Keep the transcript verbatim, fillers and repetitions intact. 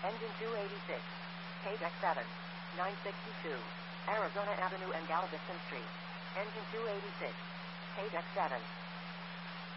Engine two eighty-six. K D E C seven. nine sixty-two. Arizona Avenue and Galveston Street. Engine two eighty-six. K D E C seven.